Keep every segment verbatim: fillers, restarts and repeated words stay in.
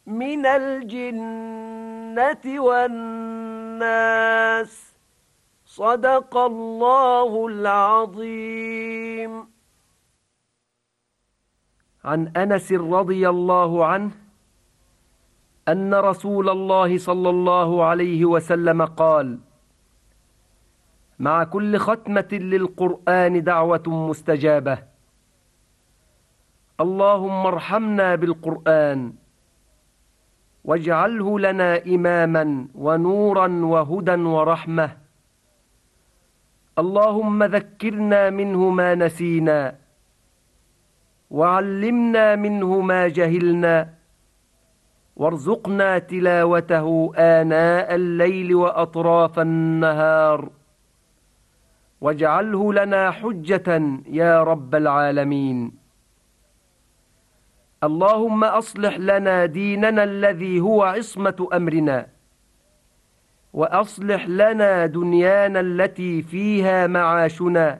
من الجنة والناس. صدق الله العظيم. عن أنس رضي الله عنه أن رسول الله صلى الله عليه وسلم قال: مع كل ختمة للقرآن دعوة مستجابة. اللهم ارحمنا بالقرآن واجعله لنا إماما ونورا وهدى ورحمة. اللهم ذكرنا منه ما نسينا وعلمنا منه ما جهلنا وارزقنا تلاوته آناء الليل وأطراف النهار واجعله لنا حجة يا رب العالمين. اللهم أصلح لنا ديننا الذي هو عصمة أمرنا، وأصلح لنا دنيانا التي فيها معاشنا،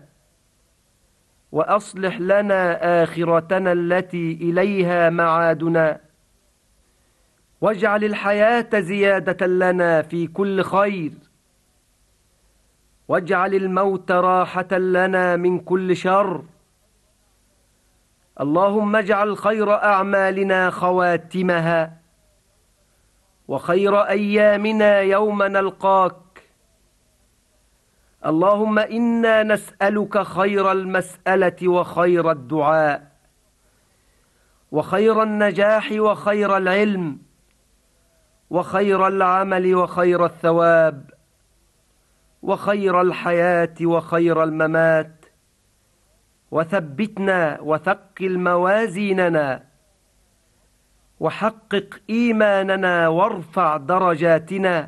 وأصلح لنا آخرتنا التي إليها معادنا، واجعل الحياة زيادة لنا في كل خير، واجعل الموت راحة لنا من كل شر. اللهم اجعل خير أعمالنا خواتمها، وخير أيامنا يوم نلقاك. اللهم إنا نسألك خير المسألة وخير الدعاء وخير النجاح وخير العلم وخير العمل وخير الثواب وخير الحياة وخير الممات. وثبتنا وثقل موازيننا وحقق إيماننا وارفع درجاتنا،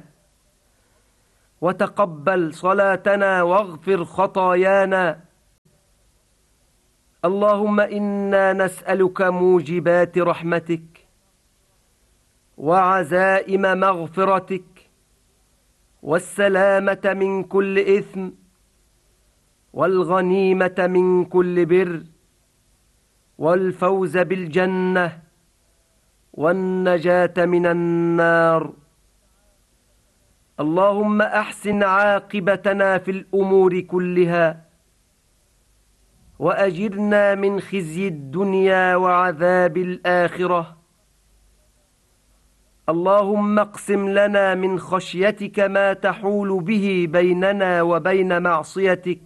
وتقبل صلاتنا واغفر خطايانا. اللهم إنا نسألك موجبات رحمتك وعزائم مغفرتك والسلامة من كل إثم والغنيمة من كل بر والفوز بالجنة والنجاة من النار. اللهم أحسن عاقبتنا في الأمور كلها، وأجرنا من خزي الدنيا وعذاب الآخرة. اللهم اقسم لنا من خشيتك ما تحول به بيننا وبين معصيتك،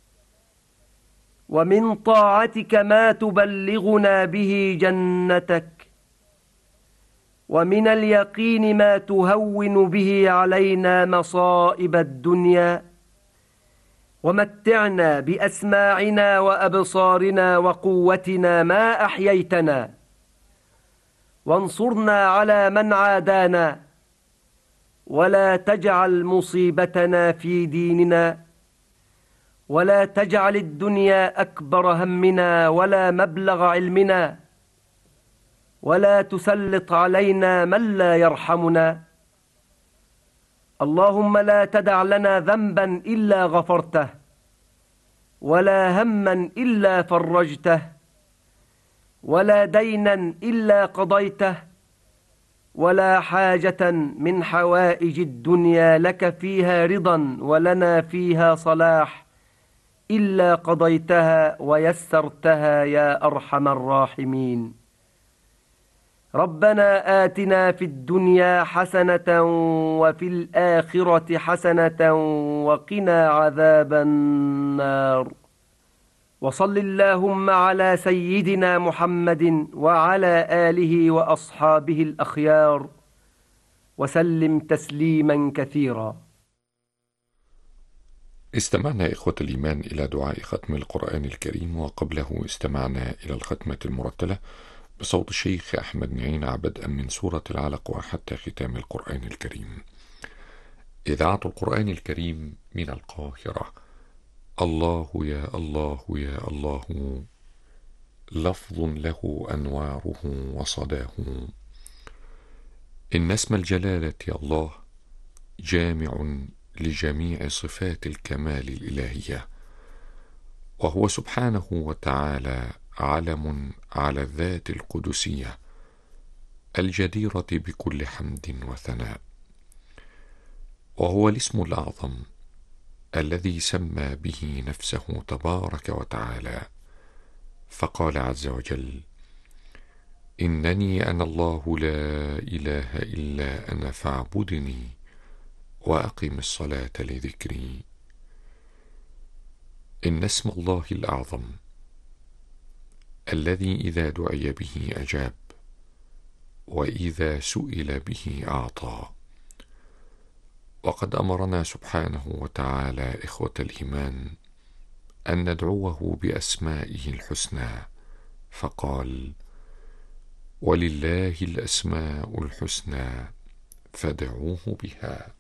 ومن طاعتك ما تبلغنا به جنتك، ومن اليقين ما تهون به علينا مصائب الدنيا. ومتعنا بأسماعنا وأبصارنا وقوتنا ما أحييتنا، وانصرنا على من عادانا، ولا تجعل مصيبتنا في ديننا، ولا تجعل الدنيا أكبر همنا ولا مبلغ علمنا، ولا تسلط علينا من لا يرحمنا. اللهم لا تدع لنا ذنبا إلا غفرته، ولا هما إلا فرجته، ولا دينا إلا قضيته، ولا حاجة من حوائج الدنيا لك فيها رضا ولنا فيها صلاح إلا قضيتها ويسرتها يا أرحم الراحمين. ربنا آتنا في الدنيا حسنة وفي الآخرة حسنة وقنا عذاب النار. وصل اللهم على سيدنا محمد وعلى آله وأصحابه الأخيار وسلم تسليما كثيرا. استمعنا إخوة الإيمان إلى دعاء ختم القرآن الكريم، وقبله استمعنا إلى الختمة المرتلة بصوت الشيخ أحمد نعينة بدءا من سورة العلق وحتى ختام القرآن الكريم. إذاعة القرآن الكريم من القاهرة. الله يا الله يا الله، لفظ له أنواره وصداه. إن اسم الجلالة يا الله جامع لجميع صفات الكمال الإلهية، وهو سبحانه وتعالى علم على الذات القدسية الجديرة بكل حمد وثناء، وهو الاسم الأعظم الذي سمى به نفسه تبارك وتعالى، فقال عز وجل: إنني أنا الله لا إله إلا أنا فاعبدني وأقم الصلاة لذكري. إن اسم الله الأعظم الذي إذا دعي به أجاب، وإذا سئل به أعطى. وقد أمرنا سبحانه وتعالى إخوة الإيمان أن ندعوه بأسمائه الحسنى، فقال: ولله الأسماء الحسنى فادعوه بها.